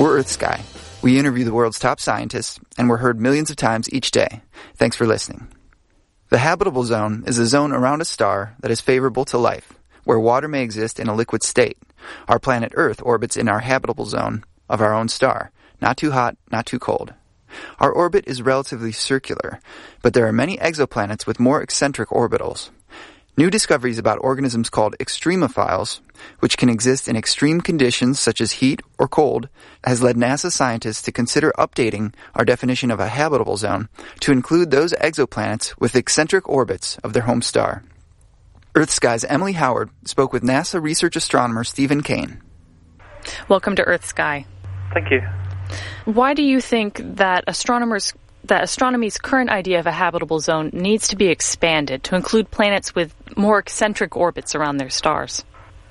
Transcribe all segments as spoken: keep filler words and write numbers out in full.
We're Earth Sky. We interview the world's top scientists, and we're heard millions of times each day. Thanks for listening. The habitable zone is a zone around a star that is favorable to life, where water may exist in a liquid state. Our planet Earth orbits in our habitable zone of our own star, not too hot, not too cold. Our orbit is relatively circular, but there are many exoplanets with more eccentric orbitals. New discoveries about organisms called extremophiles, which can exist in extreme conditions such as heat or cold, has led NASA scientists to consider updating our definition of a habitable zone to include those exoplanets with eccentric orbits of their home star. Earth Sky's Emily Howard spoke with NASA research astronomer Stephen Kane. Welcome to Earth Sky. Thank you. Why do you think that astronomers that astronomy's current idea of a habitable zone needs to be expanded to include planets with more eccentric orbits around their stars?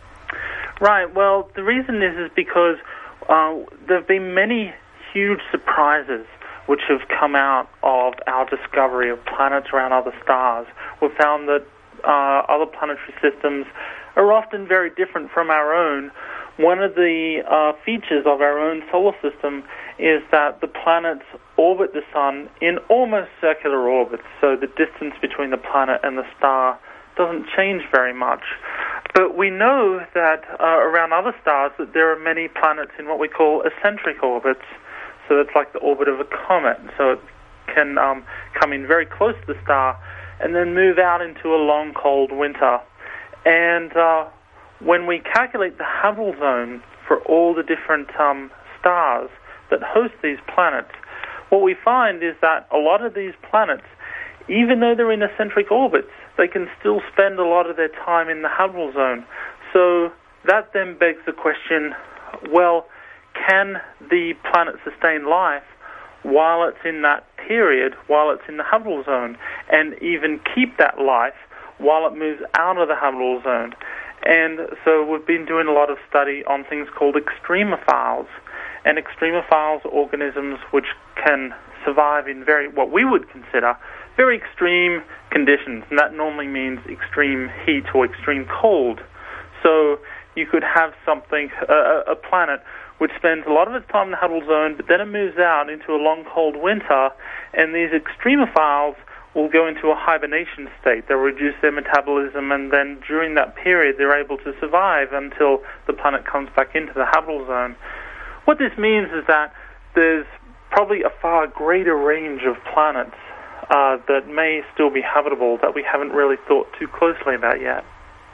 Right. Well, the reason is is because uh, there have been many huge surprises which have come out of our discovery of planets around other stars. We've found that uh, other planetary systems are often very different from our own. One of the uh, features of our own solar system is that the planets orbit the sun in almost circular orbits, so the distance between the planet and the star doesn't change very much. But we know that uh, around other stars that there are many planets in what we call eccentric orbits, so it's like the orbit of a comet, so it can um, come in very close to the star and then move out into a long, cold winter. And uh, when we calculate the habitable zone for all the different um, stars that host these planets, what we find is that a lot of these planets, even though they're in eccentric orbits, they can still spend a lot of their time in the habitable zone. So that then begs the question, well, can the planet sustain life while it's in that period, while it's in the habitable zone, and even keep that life while it moves out of the habitable zone? And so we've been doing a lot of study on things called extremophiles. And extremophiles are organisms which can survive in very, what we would consider, very extreme conditions. And that normally means extreme heat or extreme cold. So you could have something, a, a planet, which spends a lot of its time in the habitable zone, but then it moves out into a long, cold winter, and these extremophiles will go into a hibernation state. They'll reduce their metabolism, and then during that period they're able to survive until the planet comes back into the habitable zone. What this means is that there's probably a far greater range of planets uh, that may still be habitable that we haven't really thought too closely about yet.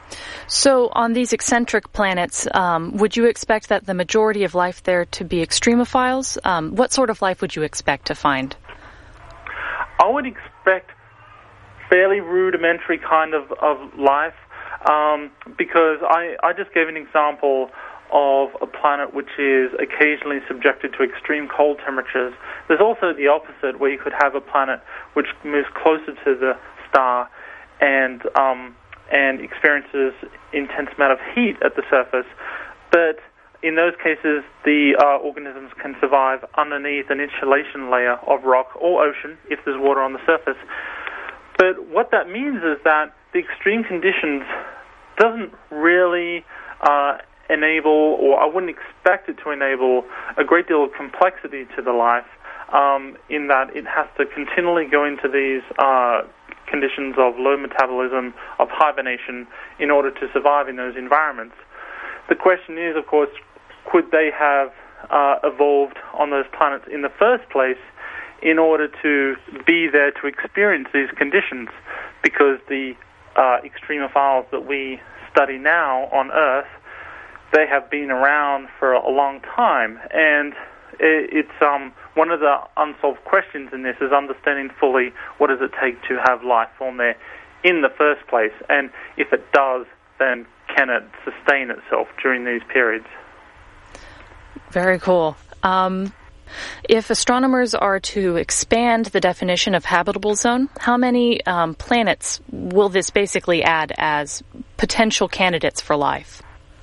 So on these eccentric planets, um, would you expect that the majority of life there to be extremophiles? Um, what sort of life would you expect to find? I would expect fairly rudimentary kind of, of life um, because I, I just gave an example of a planet which is occasionally subjected to extreme cold temperatures. There's also the opposite, where you could have a planet which moves closer to the star and um, and experiences intense amount of heat at the surface. But in those cases, the uh, organisms can survive underneath an insulation layer of rock or ocean if there's water on the surface. But what that means is that the extreme conditions doesn't really uh, enable, or I wouldn't expect it to enable, a great deal of complexity to the life, um, in that it has to continually go into these uh, conditions of low metabolism, of hibernation, in order to survive in those environments. The question is, of course, could they have uh, evolved on those planets in the first place in order to be there to experience these conditions? Because the uh, extremophiles that we study now on Earth, they have been around for a long time, and it, it's um, one of the unsolved questions in this is understanding fully what does it take to have life form there in the first place, and if it does, then can it sustain itself during these periods? Very cool. Um, if astronomers are to expand the definition of habitable zone, how many um, planets will this basically add as potential candidates for life?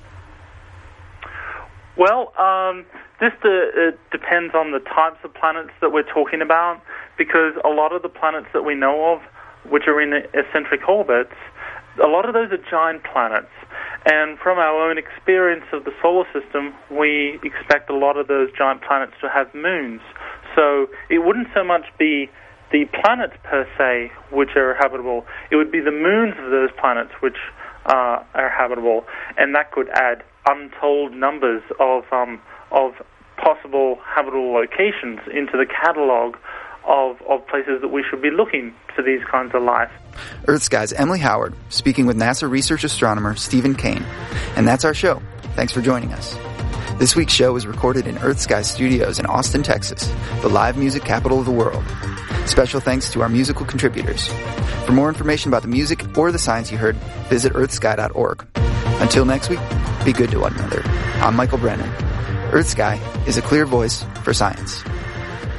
Well, um, this uh, it depends on the types of planets that we're talking about, because a lot of the planets that we know of, which are in eccentric orbits, a lot of those are giant planets. And from our own experience of the solar system, we expect a lot of those giant planets to have moons. So it wouldn't so much be the planets per se which are habitable, it would be the moons of those planets which uh, are habitable, and that could add untold numbers of um, of possible habitable locations into the catalog of, of places that we should be looking for these kinds of life. Earth Sky's Emily Howard, speaking with NASA research astronomer Stephen Kane. And that's our show. Thanks for joining us. This week's show was recorded in Earth Sky Studios in Austin, Texas, the live music capital of the world. Special thanks to our musical contributors. For more information about the music or the science you heard, visit earth sky dot org. Until next week, be good to one another. I'm Michael Brennan. Earth Sky is a clear voice for science.